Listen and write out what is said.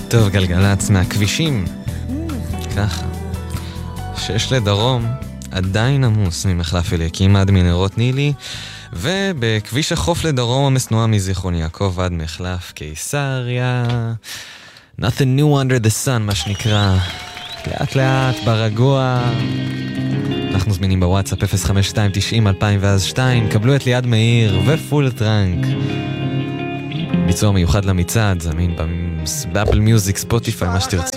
טוב, גלגלצ מהכבישים. ככה. 6 לדרום, עדיין עמוס ממחלף אליקים עד מנהרות נילי, ובכביש החוף לדרום המסנוע מזיכרון יעקב עד מחלף קיסריה. Nothing new under the sun, מה שנקרא. לאט לאט, ברגוע. אנחנו זמינים בוואטסאפ 05290-2002. קבלו את ליעד מאיר ופול טרנק. ביצוע מיוחד למצעד, זמין באפל מיוזיק, ספוטיפיי, מה שתרצו.